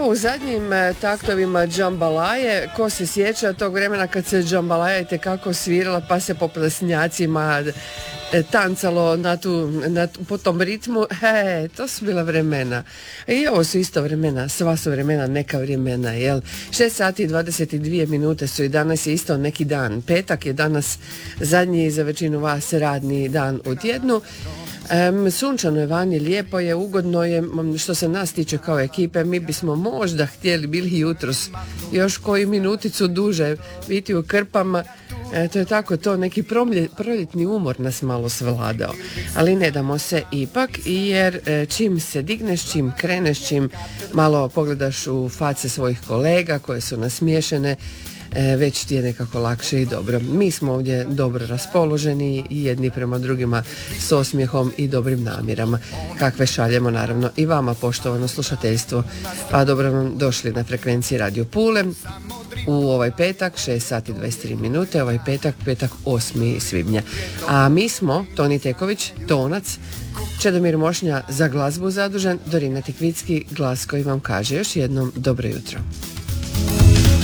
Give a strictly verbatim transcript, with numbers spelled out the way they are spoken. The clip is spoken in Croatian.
Evo u zadnjim e, taktovima džambalaje, ko se sjeća tog vremena kad se džambalaja itekako svirala pa se po plesnjacima e, tancalo na tu, na, po tom ritmu, he, to su bila vremena. I ovo su isto vremena, sva su vremena neka vremena, jel? šest sati i dvadeset dvije minute su i danas je isto neki dan. Petak je danas zadnji za većinu vas radni dan u tjednu. Um, sunčano je vani, lijepo je, ugodno je. Što se nas tiče kao ekipe, mi bismo možda htjeli bili jutros još koju minuticu duže biti u krpama. E, to je tako, to neki promlje, proljetni umor nas malo svladao, ali ne damo se ipak, jer e, čim se digneš, čim kreneš, čim malo pogledaš u face svojih kolega koje su nasmiješene, E, već ti je nekako lakše i dobro. Mi smo ovdje dobro raspoloženi i jedni prema drugima s osmijehom i dobrim namjerama, kakve šaljemo naravno i vama, poštovano slušateljstvo. Pa dobro vam došli na frekvenciji Radio Pule u ovaj petak, šest sati i dvadeset tri minute, ovaj petak, petak osmi svibnja. A mi smo Toni Teković, Tonac, Čedomir Mošnja za glazbu zadužen, Dorina Tikvicki, glas koji vam kaže još jednom dobro jutro.